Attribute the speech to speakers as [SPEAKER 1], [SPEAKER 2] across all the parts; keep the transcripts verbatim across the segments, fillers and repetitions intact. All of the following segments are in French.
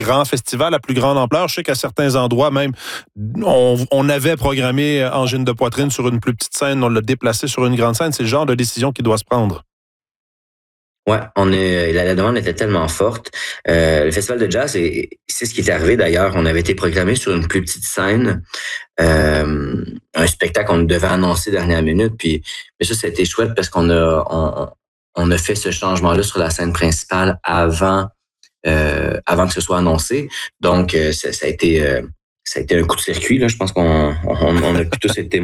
[SPEAKER 1] grand festival à plus grande ampleur. Je sais qu'à certains endroits même, on, on avait programmé Angine de poitrine sur une plus petite scène, on l'a déplacé sur une grande scène. C'est le genre de décision qui doit se prendre.
[SPEAKER 2] Ouais, on est, la, la demande était tellement forte. Euh, le festival de jazz, c'est, c'est ce qui est arrivé d'ailleurs. On avait été programmé sur une plus petite scène, euh, un spectacle qu'on devait annoncer dernière minute. Puis, mais ça, ça a été chouette parce qu'on a, on, on a fait ce changement-là sur la scène principale avant. Euh, avant que ce soit annoncé. Donc, euh, ça, ça a été euh, ça a été un coup de circuit, là. Je pense qu'on on, on a tous été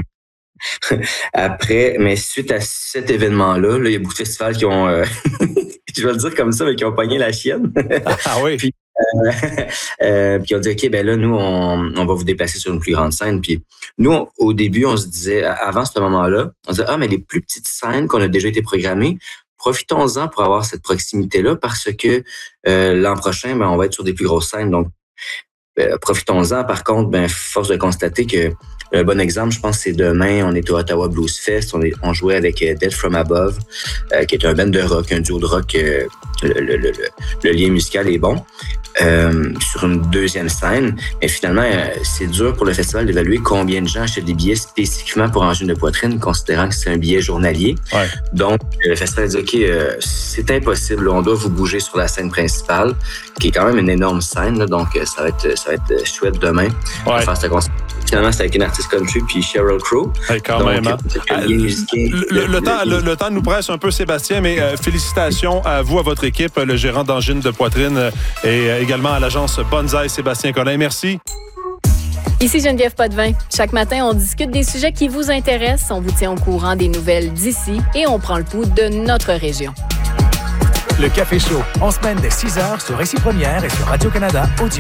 [SPEAKER 2] après, mais suite à cet événement-là, là, il y a beaucoup de festivals qui ont euh, je vais le dire comme ça, mais qui ont pogné la chienne.
[SPEAKER 1] Ah oui.
[SPEAKER 2] Puis, euh, euh, puis on dit OK, ben là, nous, on, on va vous déplacer sur une plus grande scène. Puis nous, on, au début, on se disait, avant ce moment-là, on se disait, ah, mais les plus petites scènes qu'on a déjà été programmées, profitons-en pour avoir cette proximité-là parce que euh, l'an prochain, ben, on va être sur des plus grosses scènes. Donc, euh, profitons-en. Par contre, ben, force de constater que un bon exemple, je pense, c'est demain, on est au Ottawa Blues Fest. On, est, on jouait avec euh, Dead From Above, euh, qui est un band de rock, un duo de rock. Euh, le, le, le, le lien musical est bon. Euh, sur une deuxième scène. Mais finalement, euh, c'est dur pour le festival d'évaluer combien de gens achètent des billets spécifiquement pour Angine de poitrine, considérant que c'est un billet journalier. Ouais. Donc, le festival a dit, OK, euh, c'est impossible. On doit vous bouger sur la scène principale, qui est quand même une énorme scène. Là, donc, ça va être, ça va être chouette demain. Ouais. Faire cette concert. Finalement, c'est avec une artiste country puis Sheryl Crow.
[SPEAKER 1] Ouais, quand
[SPEAKER 2] donc,
[SPEAKER 1] même. Hein? Le, le, le, temps, le, le temps nous presse un peu, Sébastien, mais euh, félicitations à vous, à votre équipe, le gérant d'Angine de poitrine euh, et euh, également à l'agence Bonsaï, Sébastien Collin. Merci.
[SPEAKER 3] Ici Geneviève Potvin. Chaque matin, on discute des sujets qui vous intéressent, on vous tient au courant des nouvelles d'ici et on prend le pouls de notre région.
[SPEAKER 4] Le Café Chaud, en semaine dès six heures sur Récit Première et sur Radio-Canada Audio.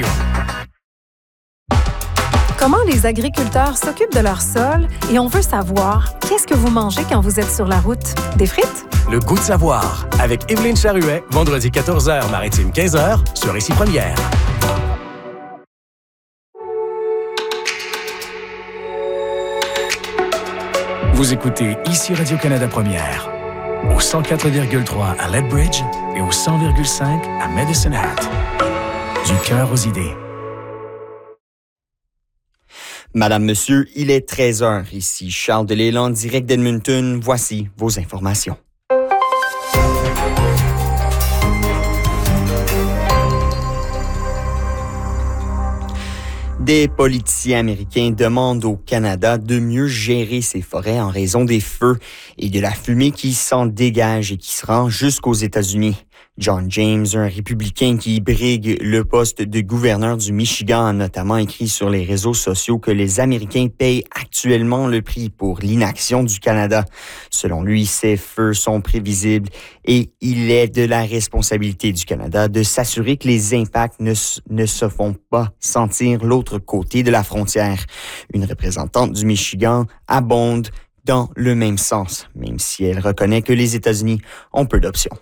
[SPEAKER 5] Comment les agriculteurs s'occupent de leur sol et on veut savoir, qu'est-ce que vous mangez quand vous êtes sur la route? Des frites?
[SPEAKER 4] Le goût de savoir, avec Évelyne Charuet, vendredi quatorze heures, Maritime quinze heures, sur Récit Première. Vous écoutez ici Radio-Canada Première, au cent quatre virgule trois à Lethbridge et au cent virgule cinq à Medicine Hat. Du cœur aux idées.
[SPEAKER 6] Madame, Monsieur, il est treize heures. Ici Charles Delélan, direct d'Edmonton. Voici vos informations. Des politiciens américains demandent au Canada de mieux gérer ses forêts en raison des feux et de la fumée qui s'en dégage et qui se rend jusqu'aux États-Unis. John James, un républicain qui brigue le poste de gouverneur du Michigan, a notamment écrit sur les réseaux sociaux que les Américains payent actuellement le prix pour l'inaction du Canada. Selon lui, ces feux sont prévisibles et il est de la responsabilité du Canada de s'assurer que les impacts ne, ne se font pas sentir l'autre côté de la frontière. Une représentante du Michigan abonde dans le même sens, même si elle reconnaît que les États-Unis ont peu d'options.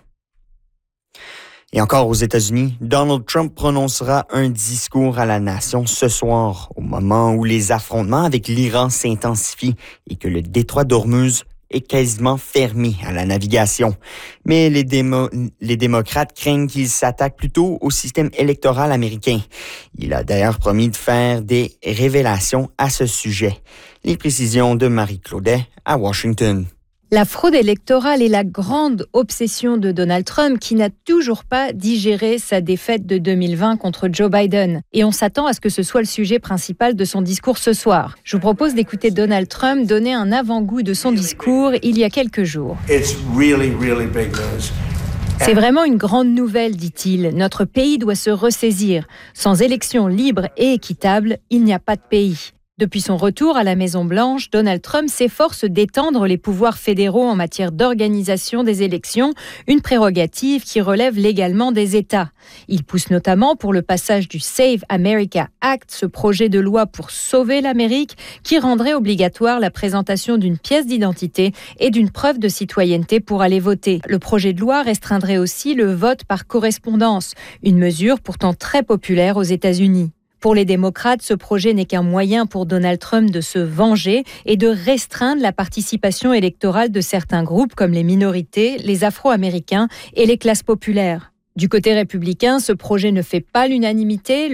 [SPEAKER 6] Et encore aux États-Unis, Donald Trump prononcera un discours à la nation ce soir, au moment où les affrontements avec l'Iran s'intensifient et que le détroit d'Ormuz est quasiment fermé à la navigation. Mais les, démo- les démocrates craignent qu'il s'attaque plutôt au système électoral américain. Il a d'ailleurs promis de faire des révélations à ce sujet. Les précisions de Marie Claudet à Washington.
[SPEAKER 7] La fraude électorale est la grande obsession de Donald Trump qui n'a toujours pas digéré sa défaite de deux mille vingt contre Joe Biden. Et on s'attend à ce que ce soit le sujet principal de son discours ce soir. Je vous propose d'écouter Donald Trump donner un avant-goût de son discours il y a quelques jours.
[SPEAKER 8] It's really, really big news.
[SPEAKER 7] C'est vraiment une grande nouvelle, dit-il. Notre pays doit se ressaisir. Sans élections libres et équitables, il n'y a pas de pays. Depuis son retour à la Maison-Blanche, Donald Trump s'efforce d'étendre les pouvoirs fédéraux en matière d'organisation des élections, une prérogative qui relève légalement des États. Il pousse notamment pour le passage du Save America Act, ce projet de loi pour sauver l'Amérique, qui rendrait obligatoire la présentation d'une pièce d'identité et d'une preuve de citoyenneté pour aller voter. Le projet de loi restreindrait aussi le vote par correspondance, une mesure pourtant très populaire aux États-Unis. Pour les démocrates, ce projet n'est qu'un moyen pour Donald Trump de se venger et de restreindre la participation électorale de certains groupes comme les minorités, les Afro-Américains et les classes populaires. Du côté républicain, ce projet ne fait pas l'unanimité.